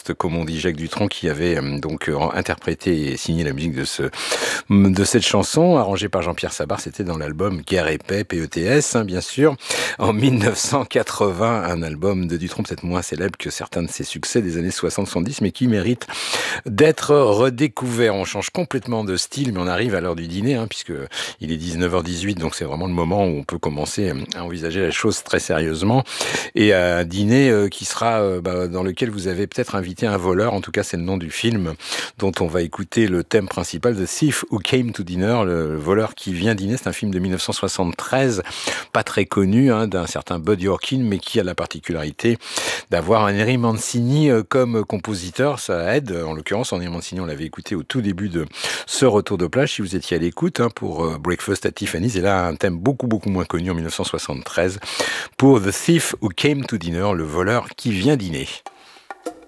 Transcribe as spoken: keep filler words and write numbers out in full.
Ghost, comme on dit, Jacques Dutronc, qui avait euh, donc euh, interprété et signé la musique de, ce, de cette chanson, arrangée par Jean-Pierre Sabar. C'était dans l'album Guerre et Paix, P E T S, hein, bien sûr, en mille neuf cent quatre-vingts, un album de Dutronc peut-être moins célèbre que certains de ses succès des années soixante soixante-dix, mais qui mérite d'être redécouvert. On change complètement de style, mais on arrive à l'heure du dîner, hein, puisque il est dix-neuf heures dix-huit, donc c'est vraiment le moment où on peut commencer à envisager la chose très sérieusement. Et un dîner euh, qui sera euh, bah, dans lequel vous avez peut-être invité un voleur, en tout cas c'est le nom du film dont on va écouter le thème principal, The Thief Who Came to Dinner, le voleur qui vient dîner. C'est un film de mille neuf cent soixante-treize, pas très connu, hein, d'un certain Bud Yorkin, mais qui a la particularité d'avoir un Henry Mancini euh, comme compositeur. Ça aide, en l'occurrence, Henry Mancini, on l'avait écouté au tout début de ce retour de plage, si vous étiez à l'écoute, hein, pour euh, Breakfast at Tiffany's. Et là, un thème beaucoup, beaucoup moins connu en mille neuf cent soixante-treize pour The Thief Who Came to Dinner, le voleur qui vient dîner.